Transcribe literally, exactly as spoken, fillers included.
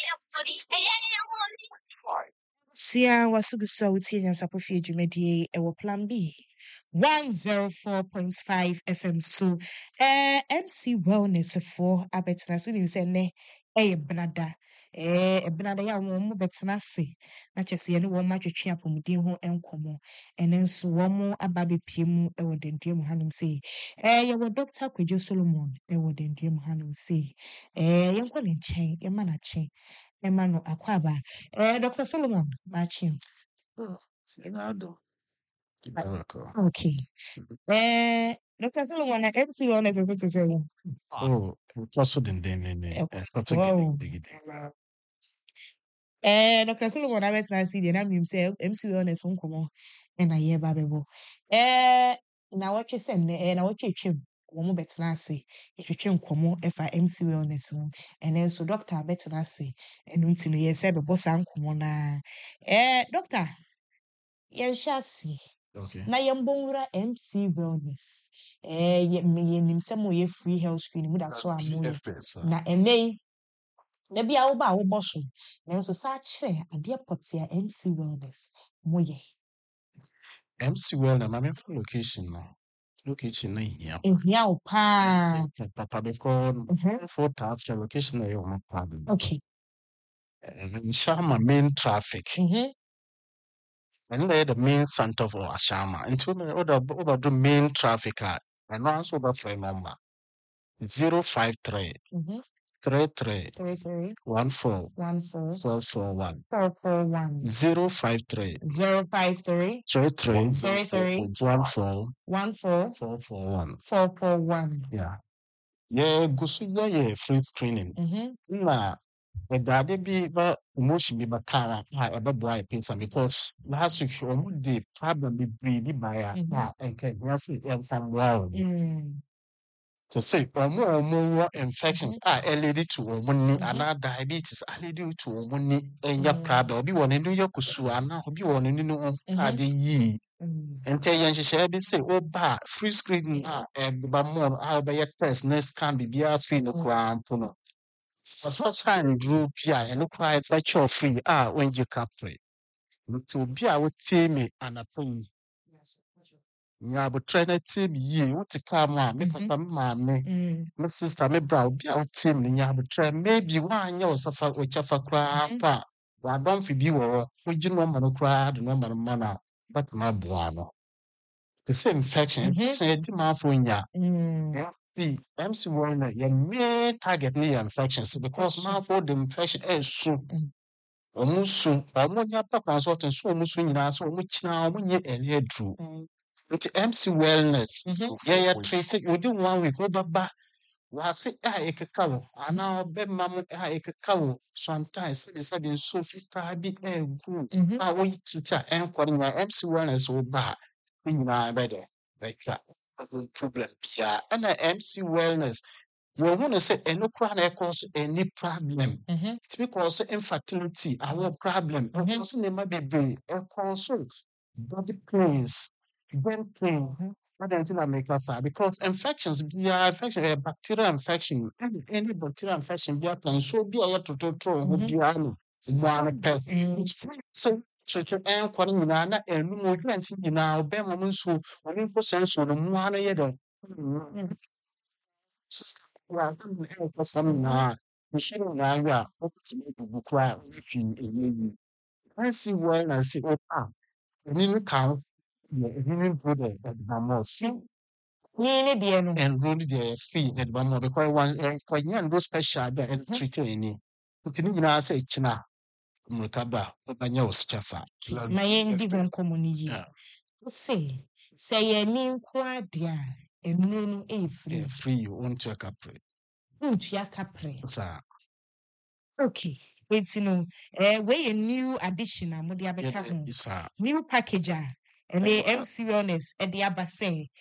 Sia wasugusa utie nyansapofie dwumadie ewo plan B one oh four point five F M so eh M C Wellness for abetena so ni se ne eh brada eh brada ya wo mo betena se na chese ne wo ma twetwe apomuden ho enkomo ene nso wo mo aba bepie mu ewo dendue mu hanom se eh ye wo Doctor Kwejo Solomon ewo dendue mu hanom se eh yenko ne nchen ye ma na chen Emmanuel Akwaba. Eh, Doctor Solomon, Machin. Oh, Ronaldo. Okay. Eh, Doctor Solomon, I can see you on as a good to say. Oh, what's for the day? Wow. Eh, Doctor Solomon, I bet I see the name himself, M C on his own come and I hear Babebo. Eh, now what you send, eh, now what you trim. Woman better not say, if you trim come if I M C wellness home, and then so doctor better not say, and until you say, but boss uncle mona. Eh, doctor. Yɛnhyɛ ase Okay. na yɛmbɔ M C Wellness. Eh, yɛ yɛnim sɛ moyɛ free health screening mu da so a moyɛ. Na ɛnɛ yi, da bi a woba a wobɔ so, nanso saa kyerɛ adeɛ pɔtee a M C Wellness moyɛ. M C Wellness, my main location now. Location na here. Ehia wo paa. Papa because Mhm. four times the location na your problem. Okay. Shama main traffic. Mhm. And they the main center for Ashama. Until me order over the main traffic at and also that's my number. Zero five three Mhm. three three Three three one four one four four four one four four one zero five three zero five three three three three three one four one four four four one. four four one. Yeah. Yeah, go so yeah, free screening. Mhm. Na the be ba emotion be bakara ha ebe boy pizza because last week omo dey problem be breed by a and can yes and some wow. Mm. To say omo omo infections are lead to omo ni Mhm. and diabetes are lead to omo ni enya Mm. problem obi won enu yakusu ana obi won enu no ade yi. Mm. Ente yen hyehyɛ bi say oba free screening a ɛba mo a ɔbɛyɛ test na scan bibia free no koraa mpo no fasfa sign duro bi a ɛno koraa ɛbɛkyɛw free a wɔngye kapre nti obi a wotie me anapɔ yi nya abotrɛ na tie me yie wote kaa mu a me papa me maame me sister me bra obi a wotie me nya abotrɛ maybe woanyɛ wo safa wɔkyɛfa koraa pa wadɔmfo bi wɔ hɔ wogye nɔmba no koraa de nɔmba no ma no a bɛtumi aboa no. The same infection, Mhm. infection is demand for ya. Mm. The M C one, your main target is infections because man for the infection is soon. Almost soon, almost your papa consultant, so almost soon, so much now when you and head through. It's M C wellness. Yeah, yeah, treat it within one week. Over back. Was it a cacao? And now, bed mamma a cacao. Sometimes it's having so fit big air good. I want to tell and calling my M C wellness or bad. We know better. Like that. Problem. Yeah, and a M C wellness. You want to say any chronic cause any problem. It's because infertility, our problem. Because they might be brain, and also body pains, brain pain. What do you make us say? Because infections, yeah, infection, a bacterial infection, any, any bacterial infection, be a can so be a to to to who be a one pet. So, so to end calling you now, and no twenty now, be moment so when you present so the one year. Well, I'm help for some now. You should know now. What to make the book right? If you, you, I see well and see what ah, you need count. You need put it at the most. Ni ni deɛ no. And really the free at one more because one quite young go special there and treat any. But you know, I say China, Mukaba, but I was chafa. Ma yɛndi ho nkɔmmɔ no yie. Wose sɛ yɛni nko ade a ɛno no ɛyɛ free. Yeah, free you want to a capre. Ntua kapre. Sir. Okay. Enti no, eh, weyɛ new addition a mode abɛka ho. Yes, sir. New package a ɛne M C Wellness ɛde aba sɛ